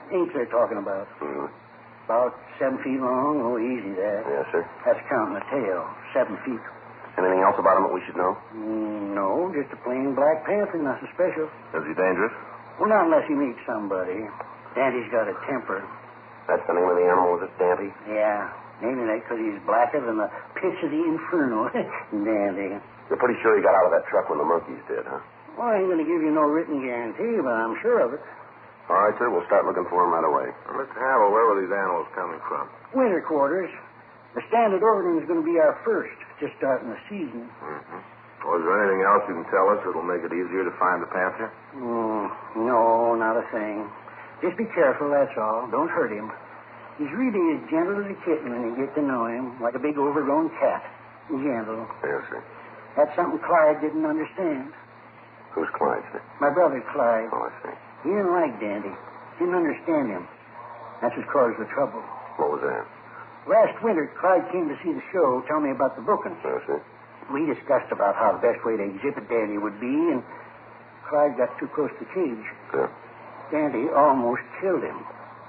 Ink they're talking about. Mm-hmm. About 7 feet long. Oh, easy there. Yes, sir. That's counting the tail. 7 feet. Anything else about him that we should know? No, just a plain black panther, nothing special. Is he dangerous? Well, not unless he meets somebody. Dandy's got a temper. That's the name of the animal, is it, Dandy? Yeah, naming that because he's blacker than the pits of the inferno. Dandy. You're pretty sure he got out of that truck when the monkeys did, huh? Well, I ain't going to give you no written guarantee, but I'm sure of it. All right, sir. We'll start looking for him right away. Well, Mr. Havel, where were these animals coming from? Winter quarters. The Standard Oregon is going to be our first, just starting the season. Mm-hmm. Well, is there anything else you can tell us that'll make it easier to find the panther? No, not a thing. Just be careful, that's all. Don't hurt him. He's really as gentle as a kitten when you get to know him, like a big overgrown cat. Gentle. Yes, sir. That's something Clyde didn't understand. Who's Clyde, sir? My brother, Clyde. Oh, I see. He didn't like Dandy. Didn't understand him. That's what caused the trouble. What was that? Last winter, Clyde came to see the show, tell me about the booking. Yes, sir. We discussed about how the best way to exhibit Dandy would be, and Clyde got too close to the cage. Yeah. Dandy almost killed him.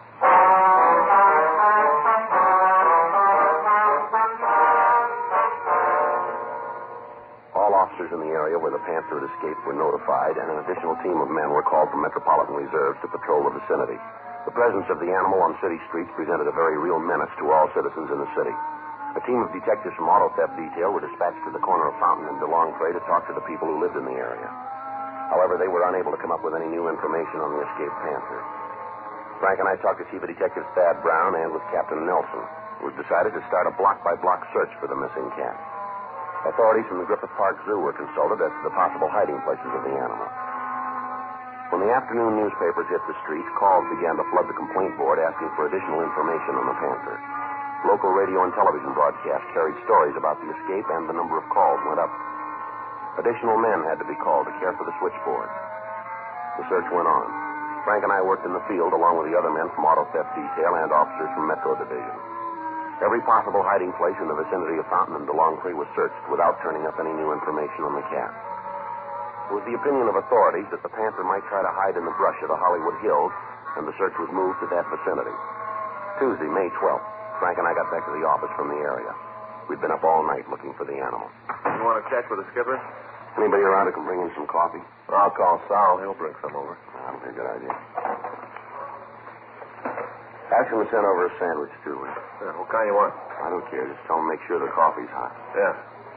All officers in the area where the panther had escaped were notified, and an additional team of men were called from Metropolitan Reserves to patrol the vicinity. The presence of the animal on city streets presented a very real menace to all citizens in the city. A team of detectives from Auto Theft Detail were dispatched to the corner of Fountain and DeLongcre to talk to the people who lived in the area. However, they were unable to come up with any new information on the escaped panther. Frank and I talked to Chief of Detectives Thad Brown and with Captain Nelson. It was decided to start a block-by-block search for the missing cat. Authorities from the Griffith Park Zoo were consulted as to the possible hiding places of the animal. When the afternoon newspapers hit the streets, calls began to flood the complaint board asking for additional information on the panther. Local radio and television broadcasts carried stories about the escape, and the number of calls went up. Additional men had to be called to care for the switchboard. The search went on. Frank and I worked in the field along with the other men from Auto Theft Detail and officers from Metro Division. Every possible hiding place in the vicinity of Fountain and DeLongcre was searched without turning up any new information on the cat. It was the opinion of authorities that the panther might try to hide in the brush of the Hollywood Hills, and the search was moved to that vicinity. Tuesday, May 12th, Frank and I got back to the office from the area. We'd been up all night looking for the animal. You want to check with the skipper? Anybody around who can bring in some coffee? I'll call Sal. He'll bring some over. That'll be a good idea. Ask him to send over a sandwich, too. Yeah, what kind you want? I don't care. Just tell him to make sure the coffee's hot. Yeah.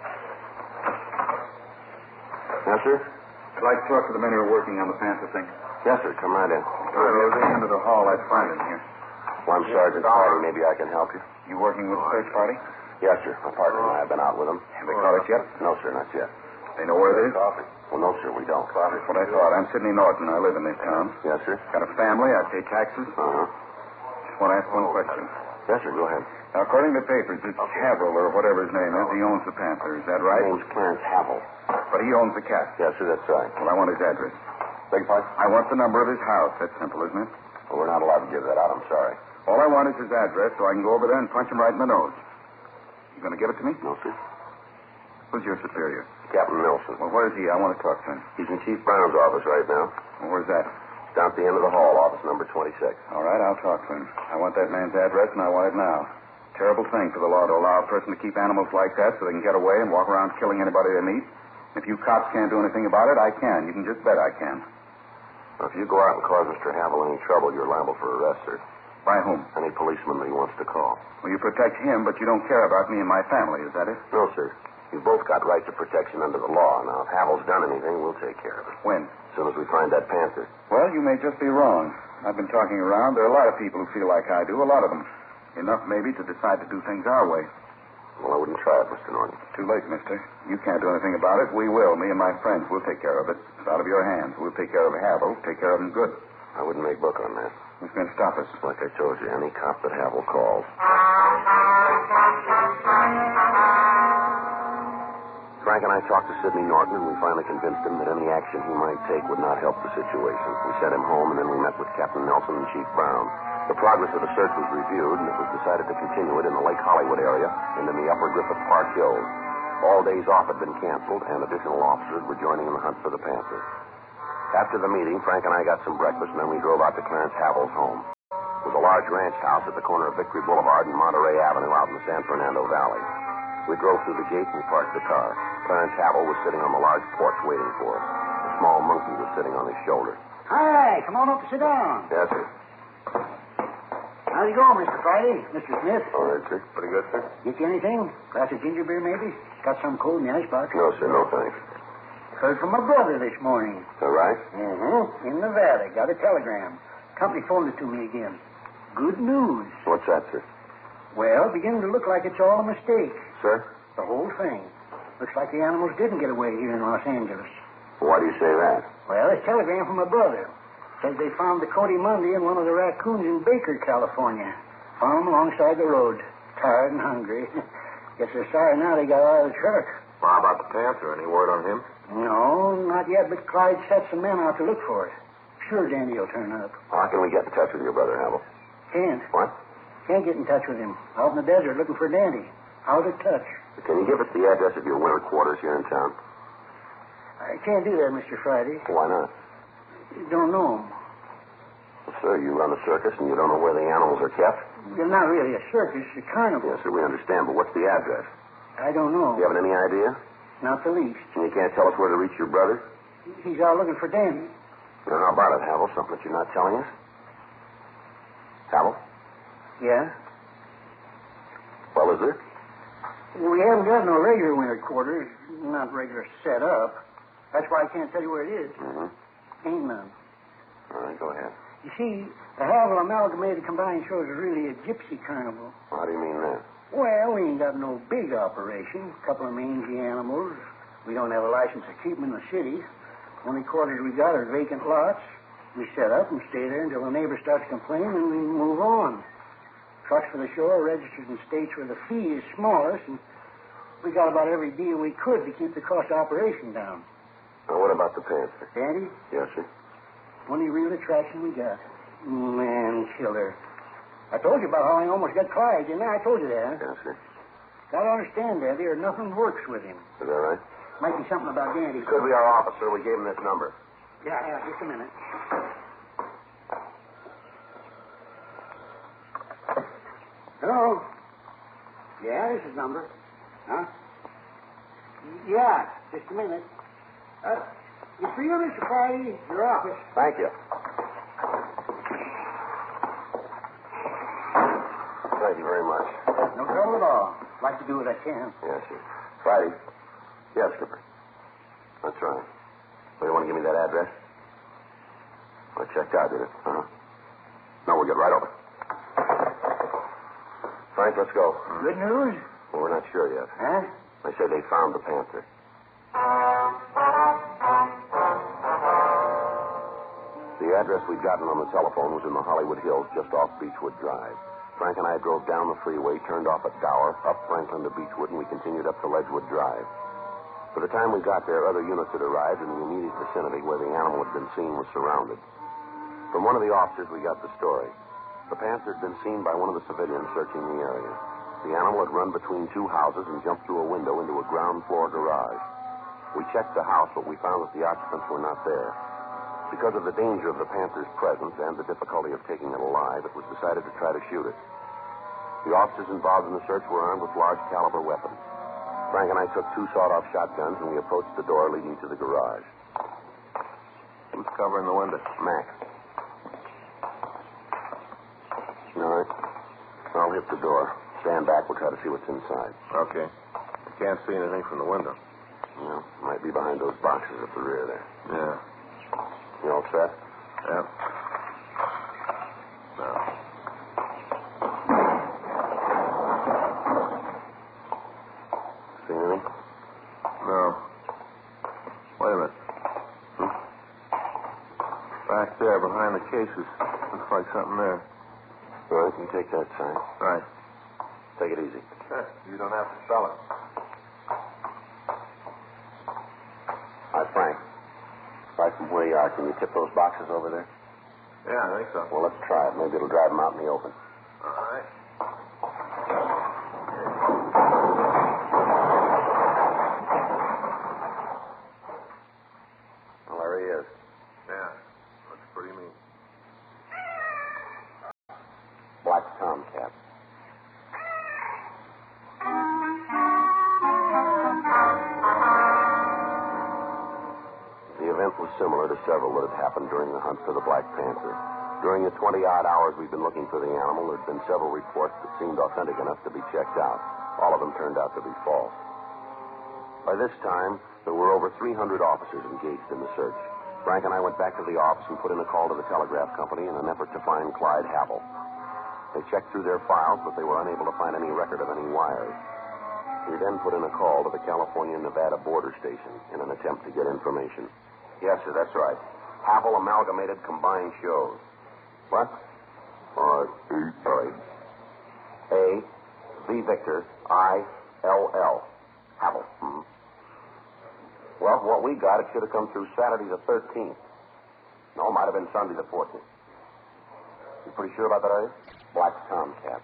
Yes, sir? I'd like to talk to the men who are working on the panther thing. Yes, sir. Come right in. There's the end of the hall. I'd find him here. Well, I'm Sergeant Hardy. Maybe I can help you. You working with the search party? Yes, sir. My partner and I have been out with them. Have they caught us yet? No, sir, not yet. They know where it is? Coffee? Well, no, sir, we don't. That's what I thought. I'm Sidney Norton. I live in this town. Yes, sir. Got a family. I pay taxes. Uh-huh. Just want to ask one question. Yes, sir, go ahead. Now, according to the papers, it's Havel, or whatever his name is. He owns the panther. Is that right? My name's Clarence Havel. But he owns the cat. Yes, sir, that's right. Well, I want his address. Beg your pardon? I want the number of his house. That's simple, isn't it? Well, we're not allowed to give that out. I'm sorry. All I want is his address so I can go over there and punch him right in the nose. You going to give it to me? No, sir. Who's your superior? Captain Nelson. Well, where is he? I want to talk to him. He's in Chief Brown's office right now. Well, where's that? Down at the end of the hall, office number 26. All right, I'll talk to him. I want that man's address, and I want it now. Terrible thing for the law to allow a person to keep animals like that so they can get away and walk around killing anybody they meet. If you cops can't do anything about it, I can. You can just bet I can. Now, if you go out and cause Mr. Havel any trouble, you're liable for arrest, sir. By whom? Any policeman that he wants to call. Well, you protect him, but you don't care about me and my family. Is that it? No, sir. You've both got rights of protection under the law. Now, if Havel's done anything, we'll take care of it. When? As soon as we find that panther. Well, you may just be wrong. I've been talking around. There are a lot of people who feel like I do, a lot of them. Enough, maybe, to decide to do things our way. Well, I wouldn't try it, Mr. Norton. Too late, mister. You can't do anything about it. We will. Me and my friends will take care of it. It's out of your hands. We'll take care of Havel. Take care of him good. I wouldn't make book on that. Who's going to stop us? Like I told you, any cop that Havel calls. Frank and I talked to Sidney Norton, and we finally convinced him that any action he might take would not help the situation. We sent him home, and then we met with Captain Nelson and Chief Brown. The progress of the search was reviewed, and it was decided to continue it in the Lake Hollywood area and in the upper Griffith Park Hills. All days off had been canceled, and additional officers were joining in the hunt for the panther. After the meeting, Frank and I got some breakfast, and then we drove out to Clarence Havel's home. large ranch house at the corner of Victory Boulevard and Monterey Avenue out in the San Fernando Valley. We drove through the gate and parked the car. Clarence Havel was sitting on the large porch waiting for us. A small monkey was sitting on his shoulder. Hi, come on up and sit down. Yes, sir. How's it going, Mr. Friday? Mr. Smith? All right, sir. Pretty good, sir. Get you anything? Glass of ginger beer, maybe? Got some cold in the icebox? No, sir, no thanks. Heard from my brother this morning. All right? Mm-hmm. In Nevada. Got a telegram. Company phoned it to me again. Good news. What's that, sir? Well, beginning to look like it's all a mistake. Sir? The whole thing. Looks like the animals didn't get away here in Los Angeles. Why do you say that? Well, it's a telegram from my brother. Says they found the Cody Monday and one of the raccoons in Baker, California. Found them alongside the road. Tired and hungry. Guess they're sorry now they got out of the truck. Well, how about the panther? Any word on him? No, not yet, but Clyde set some men out to look for it. Sure Dandy will turn up. How can we get in touch with your brother, Havel? Can't. What? Can't get in touch with him. Out in the desert looking for Dandy. Out of touch. Can you give us the address of your winter quarters here in town? I can't do that, Mr. Friday. Why not? Don't know him. Well, sir, you run a circus and you don't know where the animals are kept? They're not really a circus, a carnival. Yes, sir, we understand, but what's the address? I don't know. You haven't any idea? Not the least. And you can't tell us where to reach your brother? He's out looking for Dandy. Well, how about it, Havel? Something that you're not telling us? Havel? Yeah? Well, is there? We haven't got no regular winter quarters. Not regular set up. That's why I can't tell you where it is. Mm-hmm. Ain't none. All right, go ahead. You see, the Havel Amalgamated Combined Shows is really a gypsy carnival. How do you mean that? Well, we ain't got no big operation. A couple of mangy animals. We don't have a license to keep them in the city. Only quarters we got are vacant lots. We set up and stay there until the neighbor starts complaining, and we move on. Trucks for the show are registered in states where the fee is smallest, and we got about every deal we could to keep the cost of operation down. Now, what about the panther? Dandy, Yes, sir. only real attraction we got. Man killer. I told you about how I almost got Clyde, didn't I? I told you that. Yes, sir. Gotta understand, Dandy, or nothing works with him. Is that right? Might be something about Dandy. Could be our officer. We gave him this number. Yeah, just a minute. Hello? Yeah, this is number. Huh? Yeah, just a minute. You free, Mr. Friday? Your office. Thank you. Thank you very much. No trouble at all. Like to do what I can. Yes, sir. Friday. Yes, Skipper. That's right. Well, you want to give me that address? Well, it checked out, did it? Uh-huh. No, we'll get right over. Frank, let's go. Good news? Well, we're not sure yet. Huh? They say they found the panther. The address we'd gotten on the telephone was in the Hollywood Hills, just off Beechwood Drive. Frank and I drove down the freeway, turned off at Gower, up Franklin to Beechwood, and we continued up to Ledgewood Drive. By the time we got there, other units had arrived, and the immediate vicinity where the animal had been seen was surrounded. From one of the officers, we got the story. The panther had been seen by one of the civilians searching the area. The animal had run between two houses and jumped through a window into a ground-floor garage. We checked the house, but we found that the occupants were not there. Because of the danger of the panther's presence and the difficulty of taking it alive, it was decided to try to shoot it. The officers involved in the search were armed with large-caliber weapons. Frank and I took two sawed-off shotguns, and we approached the door leading to the garage. Who's covering the window? Mac. All right. I'll hit the door. Stand back. We'll try to see what's inside. Okay. I can't see anything from the window. Well, might be behind those boxes at the rear there. Yeah. You all set? Yep. No. See anything? No. Wait a minute. Back there, behind the cases. Looks like something there. All right, you take that sign. Right. Take it easy. You don't have to spell it. Hi, Frank. Right from where you are, can you tip those boxes over there? Yeah, I think so. Well, let's try it. Maybe it'll drive them out in the open. All right. Well, there he is. Yeah. Looks pretty mean. tomcat. The event was similar to several that had happened during the hunt for the Black Panther. During the 20-odd hours we'd been looking for the animal, there'd been several reports that seemed authentic enough to be checked out. All of them turned out to be false. By this time, there were over 300 officers engaged in the search. Frank and I went back to the office and put in a call to the telegraph company in an effort to find Clyde Havel. They checked through their files, but they were unable to find any record of any wires. We then put in a call to the California-Nevada border station in an attempt to get information. Yes, sir, that's right. Havel Amalgamated Combined Shows. What? Sorry. A, V Victor, I, L, L. Havel. Mm-hmm. Well, from what we got, it should have come through Saturday the 13th. No, it might have been Sunday the 14th. You pretty sure about that, are you? Black Tomcat.